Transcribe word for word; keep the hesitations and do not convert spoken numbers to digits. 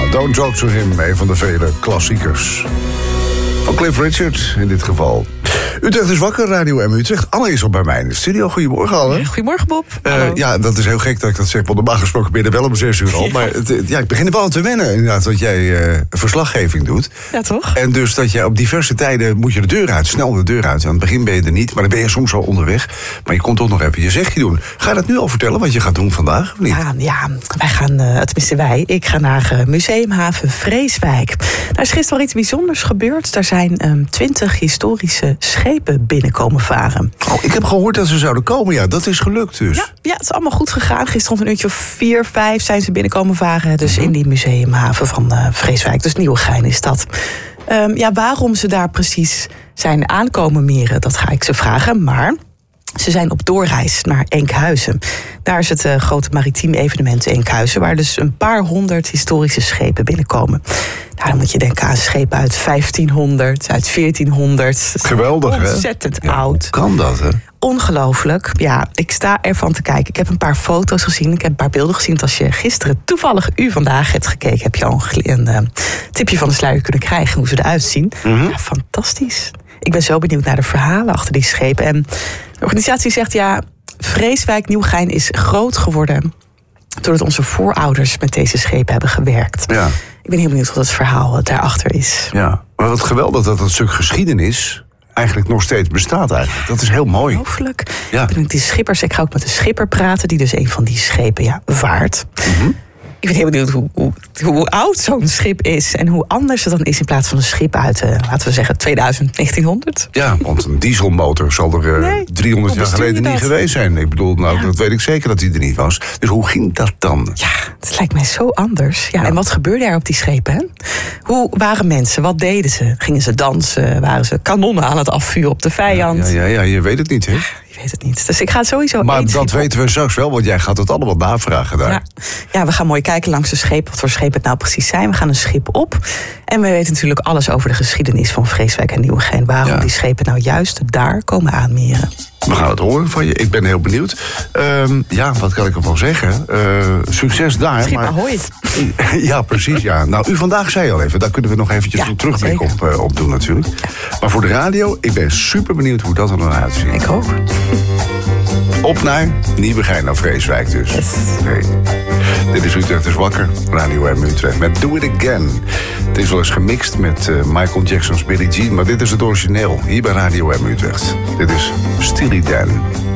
Don't Talk to Him, een van de vele klassiekers. Van Cliff Richard in dit geval. Utrecht is wakker, Radio M Utrecht. Anne is al bij mij in de studio. Goedemorgen, Anne. Goedemorgen, Bob. Uh, ja, dat is heel gek dat ik dat zeg. Want normaal gesproken ben je er wel om zes uur al. Ja. Maar het, ja, ik begin er wel aan te wennen, inderdaad, dat jij uh, verslaggeving doet. Ja, toch? En dus dat je op diverse tijden moet je de deur uit, snel de deur uit. Aan het begin ben je er niet, maar dan ben je soms al onderweg. Maar je komt toch nog even je zegje doen. Ga je dat nu al vertellen, wat je gaat doen vandaag, of niet? Ja, ja wij gaan, uh, tenminste wij, ik ga naar uh, Museumhaven Vreeswijk. Daar is gisteren al iets bijzonders gebeurd. Daar zijn um, twintig historische schepen binnenkomen varen. Oh, ik heb gehoord dat ze zouden komen, ja. Dat is gelukt dus. Ja, ja, het is allemaal goed gegaan. Gisteren rond een uurtje of vier, vijf zijn ze binnenkomen varen. Dus mm-hmm. in die museumhaven van uh, Vreeswijk. Dus Nieuwegein is dat. Um, ja, waarom ze daar precies zijn aankomen meren, dat ga ik ze vragen. Maar ze zijn op doorreis naar Enkhuizen. Daar is het uh, grote maritiem evenement Enkhuizen, waar dus een paar honderd historische schepen binnenkomen. Nou, dan moet je denken aan schepen uit vijftienhonderd, uit veertienhonderd. Geweldig, hè? Ontzettend ja, oud. Hoe kan dat, hè? Ongelooflijk. Ja, ik sta ervan te kijken. Ik heb een paar foto's gezien, ik heb een paar beelden gezien. Als je gisteren toevallig u vandaag hebt gekeken, heb je al een, een uh, tipje van de sluier kunnen krijgen hoe ze eruit zien. Mm-hmm. Ja, fantastisch. Ik ben zo benieuwd naar de verhalen achter die schepen. En de organisatie zegt, ja, Vreeswijk Nieuwegein is groot geworden doordat onze voorouders met deze schepen hebben gewerkt. Ja. Ik ben heel benieuwd wat het verhaal daarachter is. Ja, maar wat geweldig dat dat stuk geschiedenis eigenlijk nog steeds bestaat eigenlijk. Dat is heel mooi. Ongelooflijk. Ja. Ik ben met die schippers, ik ga ook met de schipper praten die dus een van die schepen ja, vaart. Mm-hmm. Ik ben heel benieuwd hoe, hoe, hoe oud zo'n schip is en hoe anders het dan is in plaats van een schip uit, uh, laten we zeggen, tweeduizend, negentienhonderd. Ja, want een dieselmotor zal er uh, nee, driehonderd jaar geleden niet geweest zijn. Ik bedoel, nou, ja. dat weet ik zeker dat hij er niet was. Dus hoe ging dat dan? Ja, het lijkt mij zo anders. Ja, ja. En wat gebeurde er op die schepen? Hè? Hoe waren mensen? Wat deden ze? Gingen ze dansen? Waren ze kanonnen aan het afvuren op de vijand? Ja, ja, ja, ja je weet het niet, hè? Ik weet het niet. Dus ik ga het sowieso. Maar dat weten we straks wel, want jij gaat het allemaal navragen daar. Ja. ja, we gaan mooi kijken langs de schepen, wat voor schepen het nou precies zijn. We gaan een schip op. En we weten natuurlijk alles over de geschiedenis van Vreeswijk en Nieuwegein. Waarom ja. die schepen nou juist daar komen aanmeren. We gaan het horen van je. Ik ben heel benieuwd. Um, ja, wat kan ik ervan zeggen? Uh, succes daar. Schip maar... Ahoy. Ja, precies. Ja. Nou, u vandaag zei al even. Daar kunnen we nog eventjes ja, een terugblik op, uh, op doen natuurlijk. Ja. Maar voor de radio, ik ben super benieuwd hoe dat er dan uitziet. Ik ook. Op naar Nieuwegein, naar Vreeswijk dus. Yes. Okay. Dit is Utrecht is wakker, Radio M Utrecht, met Do It Again. Het is wel eens gemixt met uh, Michael Jackson's Billie Jean, maar dit is het origineel, hier bij Radio M Utrecht. Dit is Steely Dan.